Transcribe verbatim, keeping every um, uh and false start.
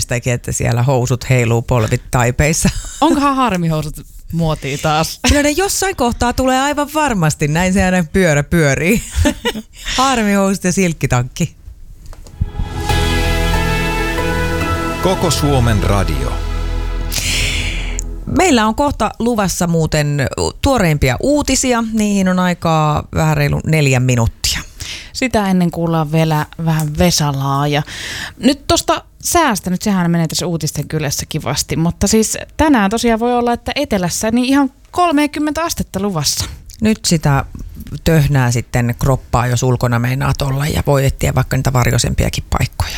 tästäkin, että siellä housut heiluu polvit taipeissa. Onkohan harmihousut muotia taas? Kyllä ne jossain kohtaa tulee aivan varmasti, näin se aina pyörä pyörii. Harmihousut ja silkkitankki. Koko Suomen radio. Meillä on kohta luvassa muuten tuoreimpia uutisia. Niihin on aikaa vähän reilu neljä minuuttia. Sitä ennen kuullaan vielä vähän Vesalaa. Ja nyt tuosta säästä, nyt sehän menee tässä uutisten kylässä kivasti, mutta siis tänään tosiaan voi olla, että etelässä niin ihan kolmekymmentä astetta luvassa. Nyt sitä töhnää sitten kroppaa, jos ulkona meinaat olla, ja voi etsiä vaikka niitä varjoisempiakin paikkoja.